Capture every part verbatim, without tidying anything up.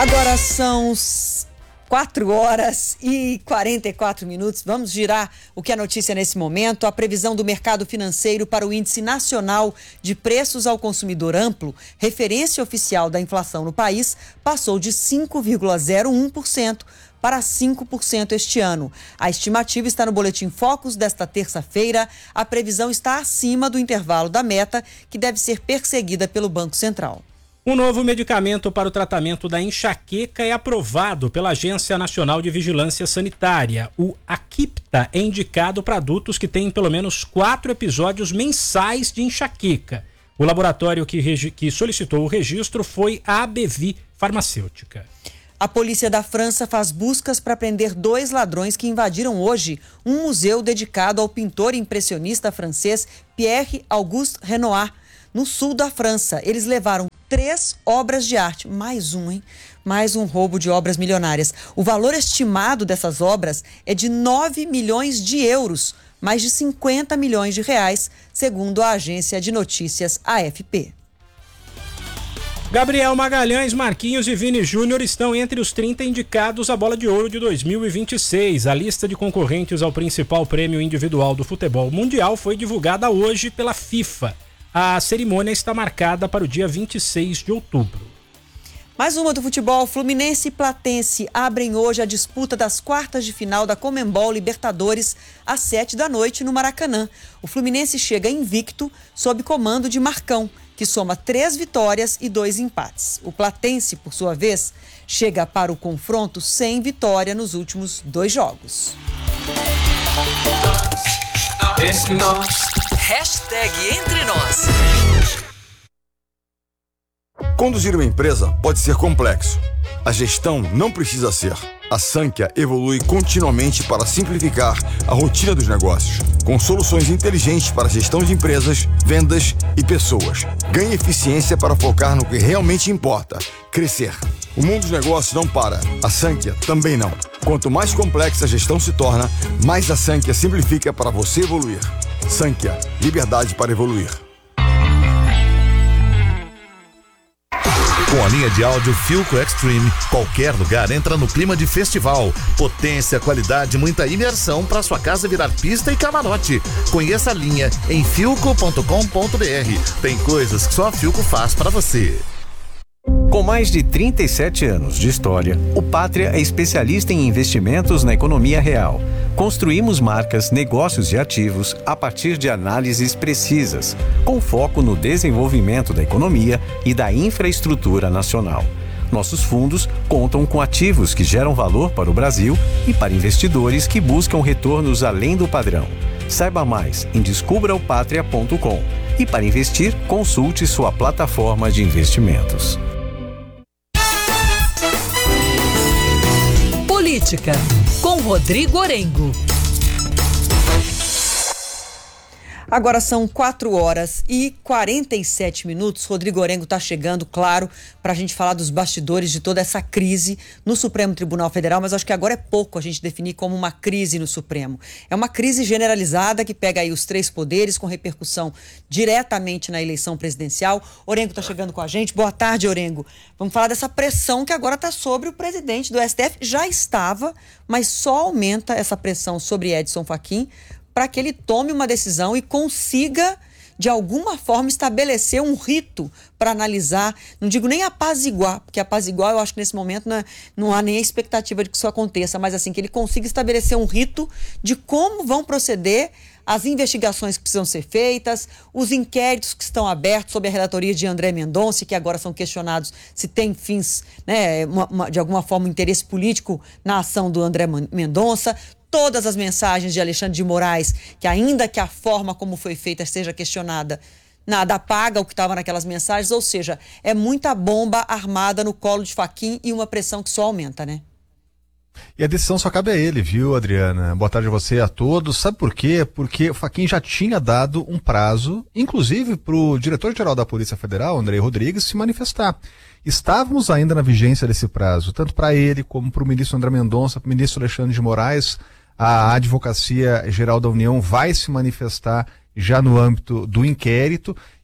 Agora são quatro horas e quarenta e quatro minutos. Vamos girar o que é notícia nesse momento. A previsão do mercado financeiro para o Índice Nacional de Preços ao Consumidor Amplo, referência oficial da inflação no país, passou de cinco vírgula zero um por cento para cinco por cento este ano. A estimativa está no Boletim Focus desta terça-feira. A previsão está acima do intervalo da meta, que deve ser perseguida pelo Banco Central. Um novo medicamento para o tratamento da enxaqueca é aprovado pela Agência Nacional de Vigilância Sanitária. O Aquipta é indicado para adultos que têm pelo menos quatro episódios mensais de enxaqueca. O laboratório que, regi- que solicitou o registro foi a Abevi Farmacêutica. A polícia da França faz buscas para prender dois ladrões que invadiram hoje um museu dedicado ao pintor impressionista francês Pierre-Auguste Renoir, no sul da França. Eles levaram três obras de arte. Mais um, hein? Mais um roubo de obras milionárias. O valor estimado dessas obras é de nove milhões de euros, mais de cinquenta milhões de reais, segundo a agência de notícias A F P. Gabriel Magalhães, Marquinhos e Vini Júnior estão entre os trinta indicados à Bola de Ouro de dois mil e vinte e seis. A lista de concorrentes ao principal prêmio individual do futebol mundial foi divulgada hoje pela FIFA. A cerimônia está marcada para o dia vinte e seis de outubro. Mais uma do futebol. Fluminense e Platense abrem hoje a disputa das quartas de final da Conmebol Libertadores às sete da noite no Maracanã. O Fluminense chega invicto sob comando de Marcão, que soma três vitórias e dois empates. O Platense, por sua vez, chega para o confronto sem vitória nos últimos dois jogos. Hashtag Entre Nós. Conduzir uma empresa pode ser complexo. A gestão não precisa ser. A Sankhya evolui continuamente para simplificar a rotina dos negócios, com soluções inteligentes para a gestão de empresas, vendas e pessoas. Ganhe eficiência para focar no que realmente importa: crescer. O mundo dos negócios não para. A Sankhya também não. Quanto mais complexa a gestão se torna, mais a Sankhya simplifica para você evoluir. Sankhya, liberdade para evoluir. Com a linha de áudio Philco Extreme, qualquer lugar entra no clima de festival. Potência, qualidade, muita imersão para sua casa virar pista e camarote. Conheça a linha em philco ponto com ponto b r. Tem coisas que só a Philco faz para você. Com mais de trinta e sete anos de história, o Pátria é especialista em investimentos na economia real. Construímos marcas, negócios e ativos a partir de análises precisas, com foco no desenvolvimento da economia e da infraestrutura nacional. Nossos fundos contam com ativos que geram valor para o Brasil e para investidores que buscam retornos além do padrão. Saiba mais em descubra o patria ponto com e, para investir, consulte sua plataforma de investimentos. Política, com Rodrigo Orengo. Agora são quatro horas e quarenta e sete minutos. Rodrigo Orengo está chegando, claro, para a gente falar dos bastidores de toda essa crise no Supremo Tribunal Federal, mas acho que agora é pouco a gente definir como uma crise no Supremo. É uma crise generalizada que pega aí os três poderes, com repercussão diretamente na eleição presidencial. Orengo está chegando com a gente. Boa tarde, Orengo. Vamos falar dessa pressão que agora está sobre o presidente do S T F. Já estava, mas só aumenta essa pressão sobre Edson Fachin, para que ele tome uma decisão e consiga, de alguma forma, estabelecer um rito para analisar, não digo nem apaziguar, porque apaziguar eu acho que nesse momento não, é, não há nem a expectativa de que isso aconteça, mas assim, que ele consiga estabelecer um rito de como vão proceder as investigações que precisam ser feitas, os inquéritos que estão abertos sob a relatoria de André Mendonça, que agora são questionados se tem fins, né, uma, uma, de alguma forma, um interesse político na ação do André Mendonça. Todas as mensagens de Alexandre de Moraes, que ainda que a forma como foi feita seja questionada, nada apaga o que estava naquelas mensagens, ou seja, é muita bomba armada no colo de Fachin e uma pressão que só aumenta, né? E a decisão só cabe a ele, viu, Adriana? Boa tarde a você e a todos. Sabe por quê? Porque o Fachin já tinha dado um prazo, inclusive para o diretor-geral da Polícia Federal, André Rodrigues, se manifestar. Estávamos ainda na vigência desse prazo, tanto para ele como para o ministro André Mendonça, para o ministro Alexandre de Moraes. A Advocacia Geral da União vai se manifestar já no âmbito do inquérito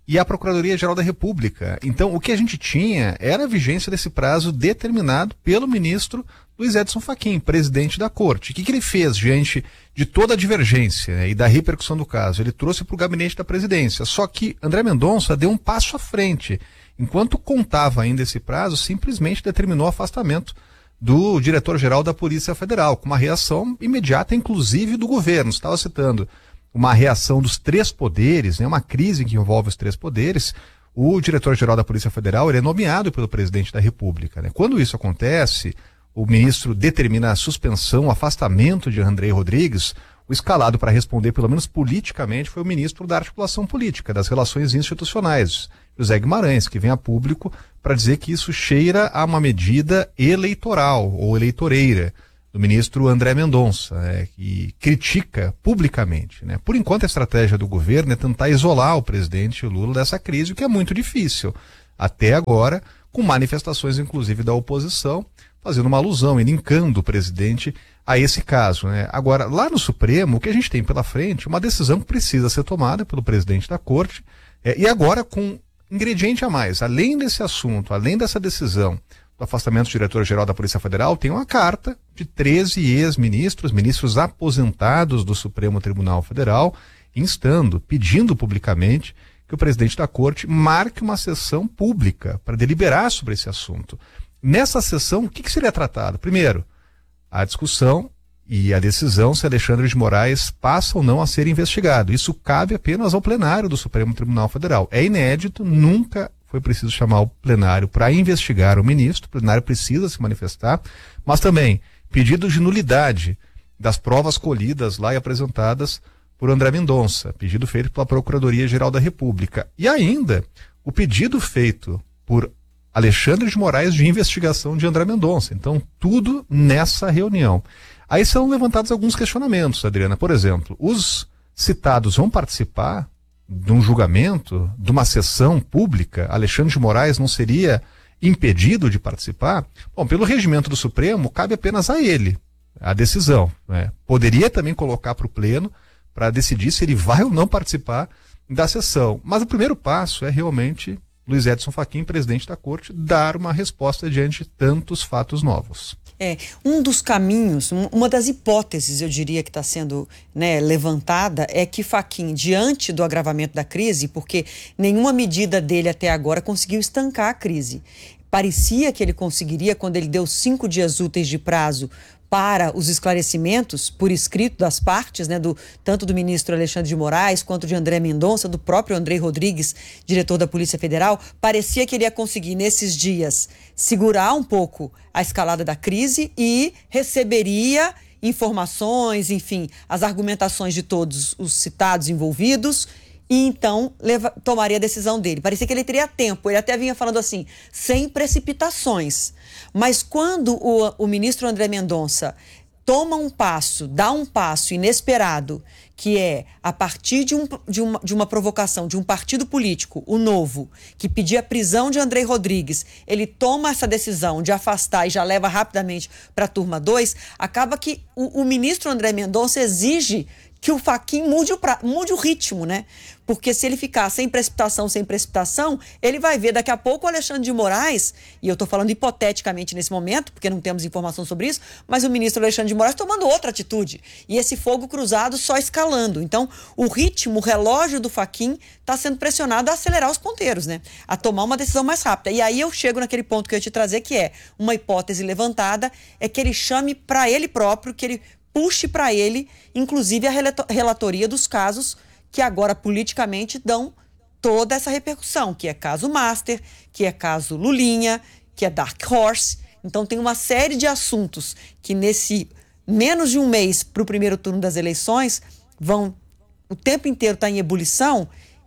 e a Procuradoria-Geral da República. Então, o que a gente tinha era a vigência desse prazo determinado pelo ministro Luiz Edson Fachin, presidente da Corte. O que, que ele fez diante de toda a divergência, né, e da repercussão do caso? Ele trouxe para o gabinete da presidência. Só que André Mendonça deu um passo à frente. Enquanto contava ainda esse prazo, simplesmente determinou o afastamento do diretor-geral da Polícia Federal, com uma reação imediata, inclusive do governo. Estava citando uma reação dos três poderes, né, uma crise que envolve os três poderes. O diretor-geral da Polícia Federal ele é nomeado pelo presidente da República, né? Quando isso acontece, o ministro determina a suspensão, o afastamento de Andrei Rodrigues. O escalado para responder, pelo menos politicamente, foi o ministro da Articulação Política, das Relações Institucionais, José Guimarães, que vem a público para dizer que isso cheira a uma medida eleitoral ou eleitoreira do ministro André Mendonça, né, que critica publicamente, né. Por enquanto, a estratégia do governo é tentar isolar o presidente Lula dessa crise, o que é muito difícil. Até agora, com manifestações, inclusive, da oposição, fazendo uma alusão e linkando o presidente a esse caso, né? Agora, lá no Supremo, o que a gente tem pela frente, uma decisão que precisa ser tomada pelo presidente da Corte, é, e agora com ingrediente a mais, além desse assunto, além dessa decisão do afastamento do diretor-geral da Polícia Federal, tem uma carta de treze ex-ministros, ministros aposentados do Supremo Tribunal Federal, instando, pedindo publicamente que o presidente da Corte marque uma sessão pública para deliberar sobre esse assunto. Nessa sessão, o que, que seria tratado? Primeiro, a discussão e a decisão se Alexandre de Moraes passa ou não a ser investigado. Isso cabe apenas ao plenário do Supremo Tribunal Federal. É inédito, nunca foi preciso chamar o plenário para investigar o ministro, o plenário precisa se manifestar, mas também pedido de nulidade das provas colhidas lá e apresentadas por André Mendonça, pedido feito pela Procuradoria-Geral da República. E ainda, o pedido feito por Alexandre de Moraes de investigação de André Mendonça. Então, tudo nessa reunião. Aí são levantados alguns questionamentos, Adriana. Por exemplo, os citados vão participar de um julgamento, de uma sessão pública? Alexandre de Moraes não seria impedido de participar? Bom, pelo regimento do Supremo, cabe apenas a ele a decisão, né? Poderia também colocar para o pleno para decidir se ele vai ou não participar da sessão. Mas o primeiro passo é realmente Luiz Edson Fachin, presidente da Corte, dar uma resposta diante de tantos fatos novos. É, um dos caminhos, uma das hipóteses, eu diria, que está sendo, né, levantada é que Fachin, diante do agravamento da crise, porque nenhuma medida dele até agora conseguiu estancar a crise. Parecia que ele conseguiria, quando ele deu cinco dias úteis de prazo para os esclarecimentos por escrito das partes, né, do, tanto do ministro Alexandre de Moraes quanto de André Mendonça, do próprio Andrei Rodrigues, diretor da Polícia Federal, parecia que ele ia conseguir nesses dias segurar um pouco a escalada da crise e receberia informações, enfim, as argumentações de todos os citados envolvidos, e então leva, tomaria a decisão dele. Parecia que ele teria tempo, ele até vinha falando assim, sem precipitações. Mas quando o, o ministro André Mendonça toma um passo, dá um passo inesperado, que é a partir de, um, de, uma, de uma provocação de um partido político, o Novo, que pedia a prisão de Andrei Rodrigues, ele toma essa decisão de afastar e já leva rapidamente para a turma dois, acaba que o, o ministro André Mendonça exige que o Fachin mude o, pra, mude o ritmo, né? Porque se ele ficar sem precipitação, sem precipitação, ele vai ver daqui a pouco o Alexandre de Moraes, e eu estou falando hipoteticamente nesse momento, porque não temos informação sobre isso, mas o ministro Alexandre de Moraes tomando outra atitude. E esse fogo cruzado só escalando. Então, o ritmo, o relógio do Fachin está sendo pressionado a acelerar os ponteiros, né? A tomar uma decisão mais rápida. E aí eu chego naquele ponto que eu ia te trazer, que é uma hipótese levantada, é que ele chame para ele próprio, que ele puxe para ele, inclusive, a relatoria dos casos que agora politicamente dão toda essa repercussão, que é caso Master, que é caso Lulinha, que é Dark Horse. Então tem uma série de assuntos que nesse menos de um mês para o primeiro turno das eleições vão o tempo inteiro estar tá em ebulição,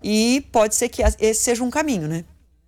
e pode ser que esse seja um caminho, né?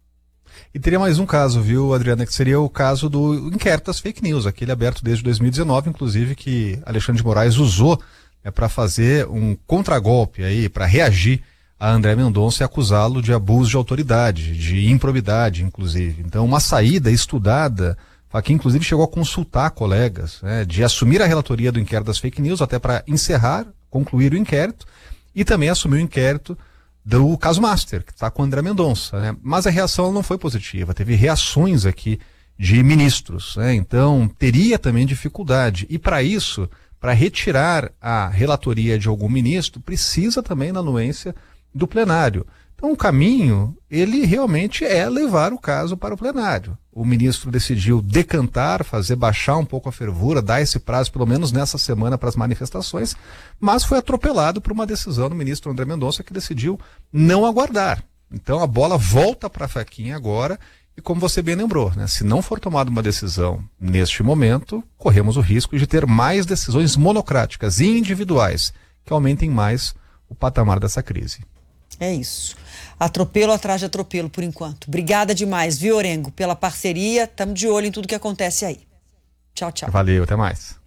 E teria mais um caso, viu, Adriana, que seria o caso do inquérito das fake news, aquele aberto desde dois mil e dezenove, inclusive, que Alexandre de Moraes usou, né, para fazer um contragolpe aí, para reagir a André Mendonça e acusá-lo de abuso de autoridade, de improbidade, inclusive. Então, uma saída estudada, Fachin, inclusive, chegou a consultar colegas, né, de assumir a relatoria do inquérito das fake news, até para encerrar, concluir o inquérito, e também assumir o inquérito do caso Master, que está com o André Mendonça, né? Mas a reação não foi positiva, teve reações aqui de ministros, né? Então teria também dificuldade, e para isso, para retirar a relatoria de algum ministro, precisa também da anuência do plenário. Então o caminho, ele realmente é levar o caso para o plenário. O ministro decidiu decantar, fazer baixar um pouco a fervura, dar esse prazo pelo menos nessa semana para as manifestações, mas foi atropelado por uma decisão do ministro André Mendonça, que decidiu não aguardar. Então a bola volta para a Faquinha agora, e como você bem lembrou, né, se não for tomada uma decisão neste momento, corremos o risco de ter mais decisões monocráticas e individuais que aumentem mais o patamar dessa crise. É isso. Atropelo atrás de atropelo por enquanto. Obrigada demais, viu, Orengo, pela parceria. Estamos de olho em tudo que acontece aí. Tchau, tchau. Valeu, até mais.